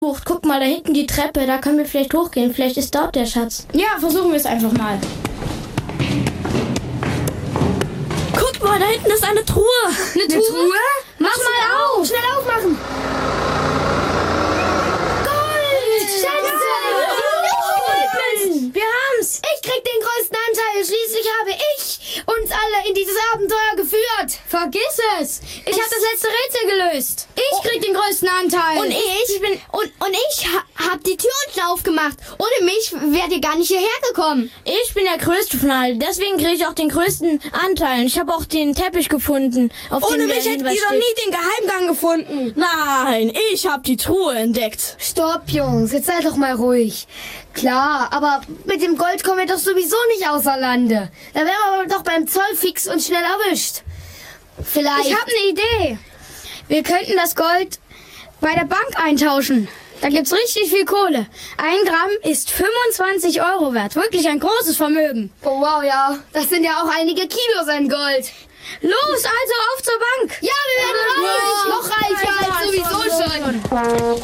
Guck mal, da hinten die Treppe, da können wir vielleicht hochgehen. Vielleicht ist dort der Schatz. Ja, versuchen wir es einfach mal. Guck mal, da hinten ist eine Truhe. Eine Truhe? Mach mal auf! Schnell aufmachen! Gold! Schätze! Wir haben's. Ich krieg den größten Anteil. Schließlich habe ich uns alle in dieses Abenteuer geführt. Vergiss es! Ich habe das letzte Rätsel gelöst. Ich krieg den größten Anteil. Und ich hab die Tür unten aufgemacht. Ohne mich wärt ihr gar nicht hierher gekommen. Ich bin der Größte von allen. Deswegen kriege ich auch den größten Anteil. Ich habe auch den Teppich gefunden. Ohne mich hättet ihr doch nie den Geheimgang gefunden. Nein, ich habe die Truhe entdeckt. Stopp, Jungs. Jetzt seid doch mal ruhig. Klar, aber mit dem Gold kommen wir doch sowieso nicht außer Lande. Da wären wir aber doch beim Zoll fix und schnell erwischt. Vielleicht. Ich habe eine Idee. Wir könnten das Gold bei der Bank eintauschen. Da gibt's richtig viel Kohle. 1 Gramm ist 25 Euro wert. Wirklich ein großes Vermögen. Oh wow, ja. Das sind ja auch einige Kilos an Gold. Los, also auf zur Bank. Ja!